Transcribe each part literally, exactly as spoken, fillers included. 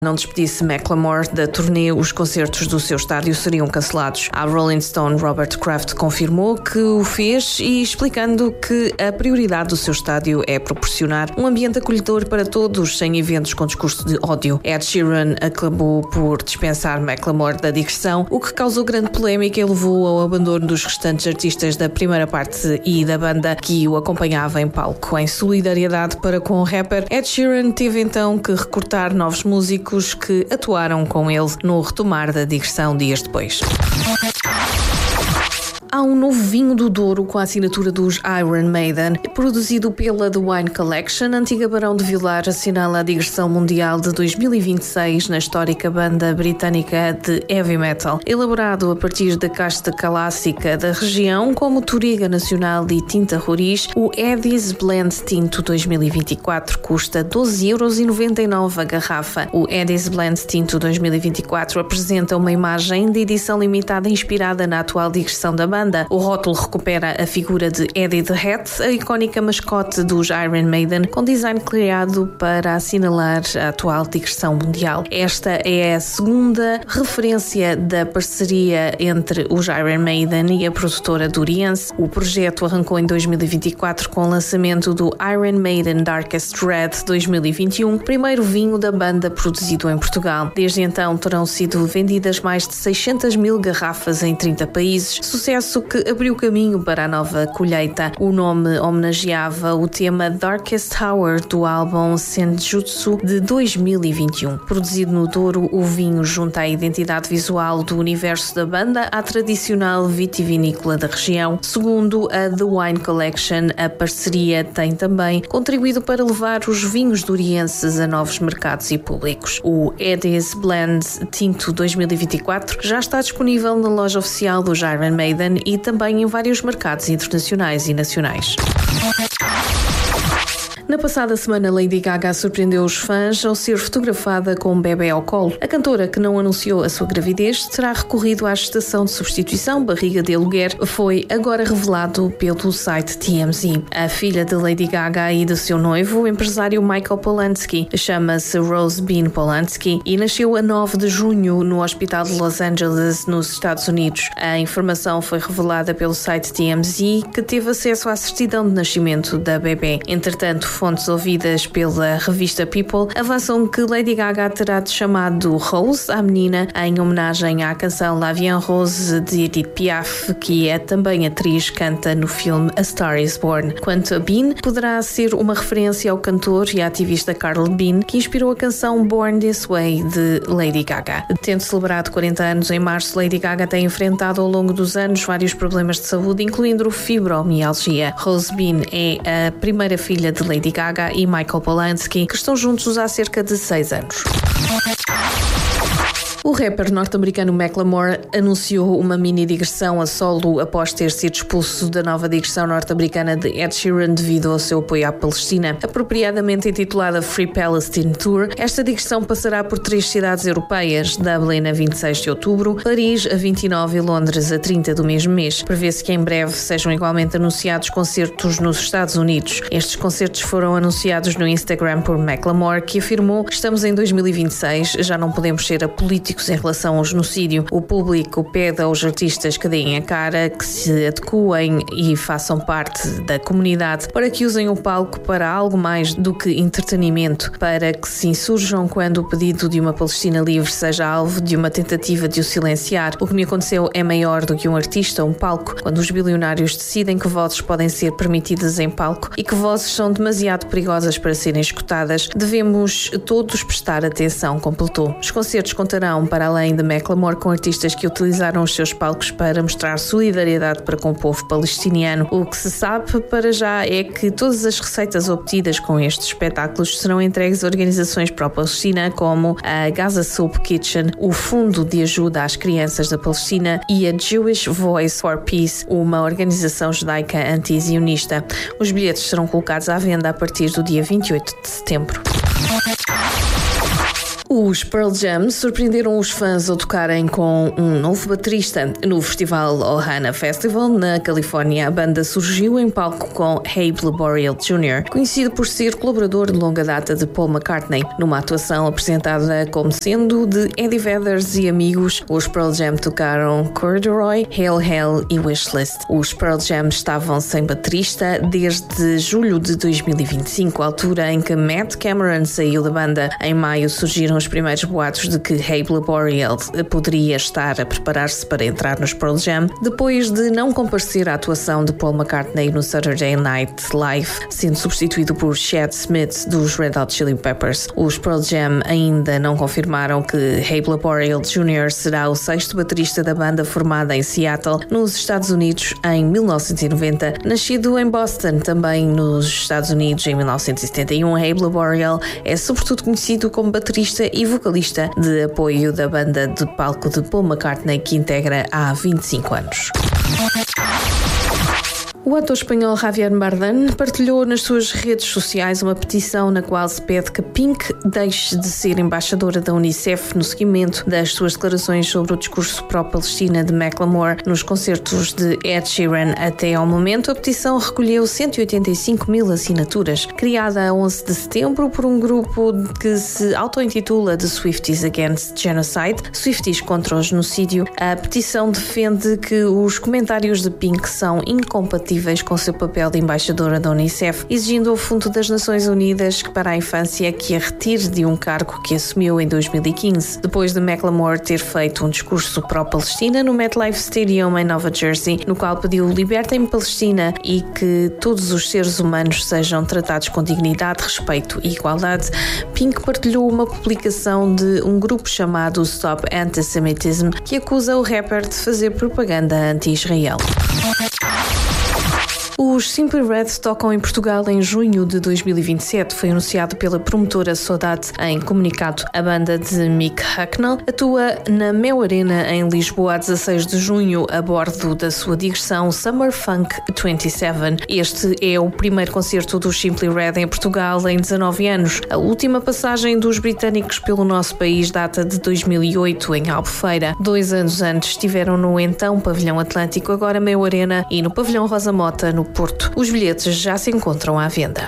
não despedisse Macklemore da turnê, os concertos do seu estádio seriam cancelados. A Rolling Stone, Robert Kraft, confirmou que o fez e explicando que a prioridade do seu estádio é proporcionar um ambiente acolhedor para todos, sem eventos com discurso de ódio. Ed Sheeran acabou por dispensar Macklemore da digressão, o que causou grande polémica e levou ao abandono dos restantes artistas da primeira parte e da banda que o acompanhava em palco. Em solidariedade para com o rapper, Ed Sheeran teve então que recortar novos músicos que atuaram com ele no retomar da digressão dias depois. Há um novo vinho do Douro com a assinatura dos Iron Maiden, produzido pela The Wine Collection. Antiga Barão de Vilar assinala a digressão mundial de dois mil e vinte e seis na histórica banda britânica de heavy metal. Elaborado a partir da casta clássica da região, como Touriga Nacional e Tinta Roriz, o Eddie's Blend Tinto dois mil e vinte e quatro custa doze euros e noventa e nove a garrafa. O Eddie's Blend Tinto dois mil e vinte e quatro apresenta uma imagem de edição limitada inspirada na atual digressão da banda. O rótulo recupera a figura de Eddie the Hat, a icónica mascote dos Iron Maiden, com design criado para assinalar a atual digressão mundial. Esta é a segunda referência da parceria entre os Iron Maiden e a produtora duriense. O projeto arrancou em dois mil e vinte e quatro com o lançamento do Iron Maiden Darkest Red dois mil e vinte e um, primeiro vinho da banda produzido em Portugal. Desde então terão sido vendidas mais de seiscentas mil garrafas em trinta países, sucesso que abriu caminho para a nova colheita. O nome homenageava o tema Darkest Hour do álbum Senjutsu de dois mil e vinte e um. Produzido no Douro, o vinho junta a identidade visual do universo da banda à tradicional vitivinícola da região. Segundo a The Wine Collection, a parceria tem também contribuído para levar os vinhos durienses a novos mercados e públicos. O Eddie's Blend Tinto dois mil e vinte e quatro já está disponível na loja oficial dos Iron Maiden e também em vários mercados internacionais e nacionais. Na passada semana, Lady Gaga surpreendeu os fãs ao ser fotografada com um bebê ao colo. A cantora, que não anunciou a sua gravidez, terá recorrido à gestação de substituição, barriga de aluguer, foi agora revelado pelo site T M Z. A filha de Lady Gaga e do seu noivo, o empresário Michael Polanski, chama-se Rose Bean Polanski e nasceu a nove de junho no Hospital de Los Angeles, nos Estados Unidos. A informação foi revelada pelo site T M Z, que teve acesso à certidão de nascimento da bebê. Entretanto, fontes ouvidas pela revista People avançam que Lady Gaga terá chamado Rose à menina em homenagem à canção La Vie en Rose de Edith Piaf, que é também atriz, canta no filme A Star is Born. Quanto a Bean, poderá ser uma referência ao cantor e ativista Carl Bean, que inspirou a canção Born This Way de Lady Gaga. Tendo celebrado quarenta anos em março, Lady Gaga tem enfrentado ao longo dos anos vários problemas de saúde, incluindo fibromialgia. Rose Bean é a primeira filha de Lady Gaga e Michael Polanski, que estão juntos há cerca de seis anos. O rapper norte-americano Macklemore anunciou uma mini digressão a solo após ter sido expulso da nova digressão norte-americana de Ed Sheeran devido ao seu apoio à Palestina. Apropriadamente intitulada Free Palestine Tour, esta digressão passará por três cidades europeias: Dublin a vinte e seis de outubro, Paris a vinte e nove e Londres a trinta do mesmo mês. Prevê-se que em breve sejam igualmente anunciados concertos nos Estados Unidos. Estes concertos foram anunciados no Instagram por Macklemore, que afirmou: "Estamos em dois mil e vinte e seis, já não podemos ser apolíticos em relação ao genocídio. O público pede aos artistas que deem a cara, que se adequem e façam parte da comunidade para que usem o palco para algo mais do que entretenimento, para que se insurjam quando o pedido de uma Palestina livre seja alvo de uma tentativa de o silenciar. O que me aconteceu é maior do que um artista ou um palco. Quando os bilionários decidem que vozes podem ser permitidas em palco e que vozes são demasiado perigosas para serem escutadas, devemos todos prestar atenção", completou. Os concertos contarão, para além de Macklemore, com artistas que utilizaram os seus palcos para mostrar solidariedade para com o povo palestiniano. O que se sabe para já é que todas as receitas obtidas com estes espetáculos serão entregues a organizações pró-Palestina como a Gaza Soup Kitchen, o Fundo de Ajuda às Crianças da Palestina e a Jewish Voice for Peace, uma organização judaica anti-zionista. Os bilhetes serão colocados à venda a partir do dia vinte e oito de setembro. Os Pearl Jam surpreenderam os fãs ao tocarem com um novo baterista. No festival Ohana Festival, na Califórnia, a banda surgiu em palco com Abe Laboriel Júnior, conhecido por ser colaborador de longa data de Paul McCartney. Numa atuação apresentada como sendo de Eddie Vedder e amigos, os Pearl Jam tocaram Corduroy, Hail Hell e Wishlist. Os Pearl Jam estavam sem baterista desde julho de dois mil e vinte e cinco, altura em que Matt Cameron saiu da banda. Em maio surgiram os primeiros boatos de que Abe Laboriel poderia estar a preparar-se para entrar nos Pearl Jam, depois de não comparecer à atuação de Paul McCartney no Saturday Night Live, sendo substituído por Chad Smith dos Red Hot Chili Peppers. Os Pearl Jam ainda não confirmaram que Abe Laboriel Júnior será o sexto baterista da banda, formada em Seattle, nos Estados Unidos, em mil novecentos e noventa. Nascido em Boston, também nos Estados Unidos, em mil novecentos e setenta e um, Abe Laboriel é sobretudo conhecido como baterista e vocalista de apoio da banda de palco de Paul McCartney, que integra há vinte e cinco anos. O ator espanhol Javier Bardem partilhou nas suas redes sociais uma petição na qual se pede que Pink deixe de ser embaixadora da Unicef no seguimento das suas declarações sobre o discurso pró-Palestina de Macklemore nos concertos de Ed Sheeran. Até ao momento, a petição recolheu cento e oitenta e cinco mil assinaturas. Criada a onze de setembro por um grupo que se auto-intitula The Swifties Against Genocide, Swifties contra o genocídio, a petição defende que os comentários de Pink são incompatíveis com seu papel de embaixadora da Unicef, exigindo ao Fundo das Nações Unidas para a Infância que a retire de um cargo que assumiu em dois mil e quinze, depois de Macklemore ter feito um discurso pró-Palestina no MetLife Stadium em Nova Jersey, no qual pediu "Libertem Palestina" e que todos os seres humanos sejam tratados com dignidade, respeito e igualdade. Pink partilhou uma publicação de um grupo chamado Stop Antisemitism, que acusa o rapper de fazer propaganda anti-Israel. Os Simply Red tocam em Portugal em junho de dois mil e vinte e sete, foi anunciado pela promotora Saudade em comunicado. A banda de Mick Hucknall atua na Mel Arena em Lisboa a dezasseis de junho a bordo da sua digressão Summer Funk vinte e sete. Este é o primeiro concerto dos Simply Red em Portugal em dezanove anos. A última passagem dos britânicos pelo nosso país data de dois mil e oito, em Albufeira. Dois anos antes estiveram no então Pavilhão Atlântico, agora Mel Arena, e no Pavilhão Rosa Mota, no Porto. Os bilhetes já se encontram à venda.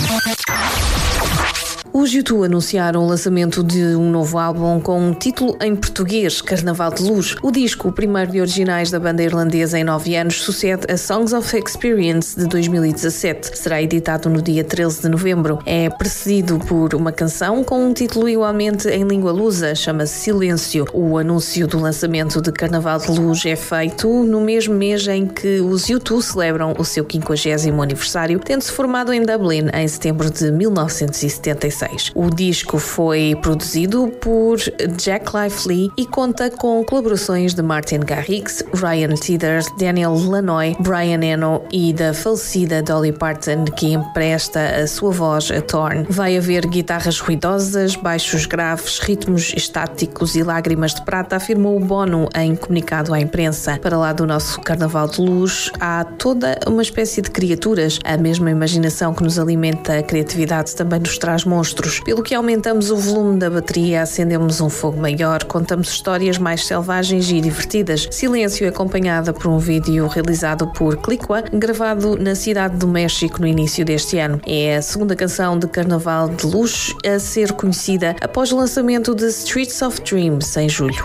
Os U dois anunciaram o lançamento de um novo álbum com um título em português, Carnaval de Luz. O disco, o primeiro de originais da banda irlandesa em nove anos, sucede a Songs of Experience de dois mil e dezassete. Será editado no dia treze de novembro. É precedido por uma canção com um título igualmente em língua lusa, chama-se Silêncio. O anúncio do lançamento de Carnaval de Luz é feito no mesmo mês em que os U dois celebram o seu quinquagésimo aniversário, tendo-se formado em Dublin em setembro de mil novecentos e setenta e seis. O disco foi produzido por Jack Lively e conta com colaborações de Martin Garrix, Ryan Tedder, Daniel Lanois, Brian Eno e da falecida Dolly Parton, que empresta a sua voz a Thorn. Vai haver guitarras ruidosas, baixos graves, ritmos estáticos e lágrimas de prata, afirmou Bono em comunicado à imprensa. Para lá do nosso Carnaval de Luz, há toda uma espécie de criaturas. A mesma imaginação que nos alimenta a criatividade também nos traz monstros. Pelo que aumentamos o volume da bateria, acendemos um fogo maior, contamos histórias mais selvagens e divertidas. Silêncio, acompanhada por um vídeo realizado por Clicua, gravado na cidade do México no início deste ano. É a segunda canção de Carnaval de Luz a ser conhecida após o lançamento de Streets of Dreams em julho.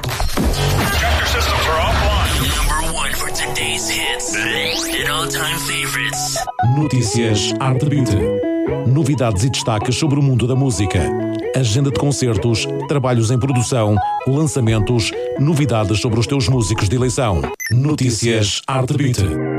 Notícias Arte Beat. Novidades e destaques sobre o mundo da música. Agenda de concertos, trabalhos em produção, lançamentos, novidades sobre os teus músicos de eleição. Notícias Arte Beat.